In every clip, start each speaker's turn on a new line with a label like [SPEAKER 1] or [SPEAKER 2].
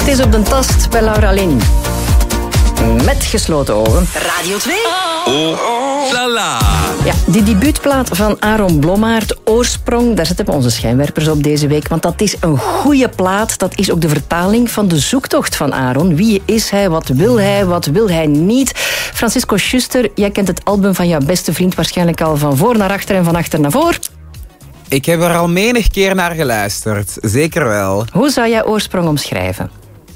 [SPEAKER 1] is op de tast bij Laura Lin. Met gesloten ogen.
[SPEAKER 2] Radio 2.
[SPEAKER 3] Oh, la la.
[SPEAKER 1] Ja, die debuutplaat van Aaron Blommaert, Oorsprong, daar zetten we onze schijnwerpers op deze week, want dat is een goede plaat. Dat is ook de vertaling van de zoektocht van Aaron. Wie is hij, wat wil hij niet? Francisco Schuster, jij kent het album van jouw beste vriend waarschijnlijk al van voor naar achter en van achter naar voor.
[SPEAKER 4] Ik heb er al menig keer naar geluisterd. Zeker wel.
[SPEAKER 1] Hoe zou jij Oorsprong omschrijven?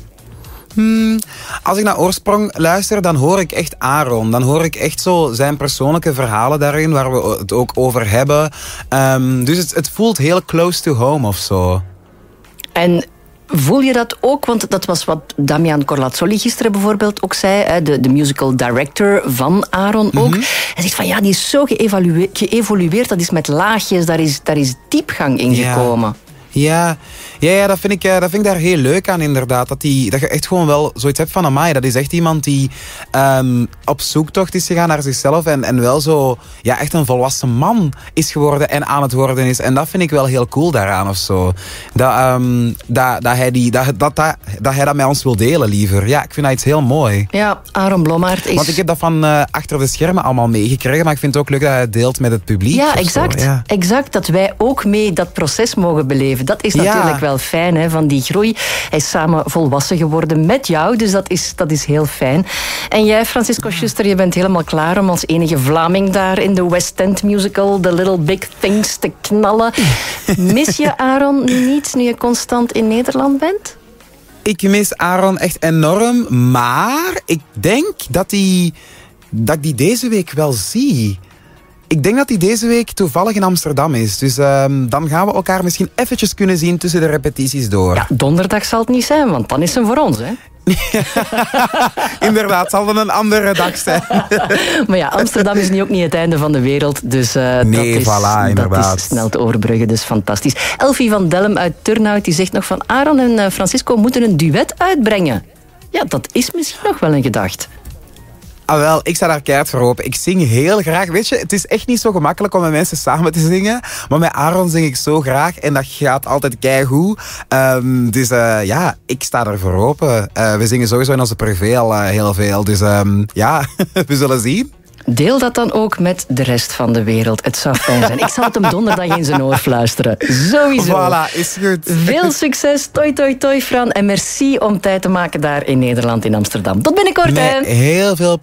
[SPEAKER 4] Als ik naar Oorsprong luister, dan hoor ik echt Aaron. Dan hoor ik echt zo zijn persoonlijke verhalen daarin, waar we het ook over hebben. Dus het voelt heel close to home of zo. En
[SPEAKER 1] voel je dat ook? Want dat was wat Damian Corlazzoli gisteren bijvoorbeeld ook zei. De musical director van Aaron ook. Hij zegt van ja, die is zo geëvolueerd. Dat is met laagjes, daar is diepgang in gekomen.
[SPEAKER 4] Ja, dat vind ik daar heel leuk aan inderdaad. Dat je echt gewoon wel zoiets hebt van amai. Dat is echt iemand die op zoektocht is gegaan naar zichzelf. En wel zo echt een volwassen man is geworden en aan het worden is. En dat vind ik wel heel cool daaraan of zo. Dat hij dat met ons wil delen liever. Ja, ik vind dat iets heel mooi.
[SPEAKER 1] Ja, Aaron Blommaert is...
[SPEAKER 4] Want ik heb dat van achter de schermen allemaal meegekregen. Maar ik vind het ook leuk dat hij het deelt met het publiek.
[SPEAKER 1] Ja, exact. Ja. Exact. Dat wij ook mee dat proces mogen beleven. Dat is natuurlijk wel fijn, hè, van die groei. Hij is samen volwassen geworden met jou, dus dat is heel fijn. En jij, Francisco Schuster, je bent helemaal klaar om als enige Vlaming daar in de West End musical The Little Big Things te knallen. Mis je Aaron niet, nu je constant in Nederland bent?
[SPEAKER 4] Ik mis Aaron echt enorm, maar ik denk dat ik die deze week wel zie. Ik denk dat hij deze week toevallig in Amsterdam is. Dus dan gaan we elkaar misschien eventjes kunnen zien tussen de repetities door.
[SPEAKER 1] Ja, donderdag zal het niet zijn, want dan is hem voor ons, hè?
[SPEAKER 4] Inderdaad, zal dan een andere dag zijn.
[SPEAKER 1] Maar ja, Amsterdam is nu ook niet het einde van de wereld. Dus dat is snel te overbruggen, dus fantastisch. Elfie van Delm uit Turnhout die zegt nog van Aaron en Francisco moeten een duet uitbrengen. Ja, dat is misschien nog wel een gedacht.
[SPEAKER 4] Ah wel, ik sta daar keihard voor open. Ik zing heel graag. Weet je, het is echt niet zo gemakkelijk om met mensen samen te zingen. Maar met Aaron zing ik zo graag. En dat gaat altijd keigoed. Dus ik sta er voor open. We zingen sowieso in onze privé al heel veel. Dus we zullen zien.
[SPEAKER 1] Deel dat dan ook met de rest van de wereld. Het zou fijn zijn. Ik zal het hem donderdag in zijn oor fluisteren. Sowieso.
[SPEAKER 4] Voilà, is goed.
[SPEAKER 1] Veel succes. Toi, toi, toi, Fran. En merci om tijd te maken daar in Nederland, in Amsterdam. Tot binnenkort, hè.
[SPEAKER 4] Heel veel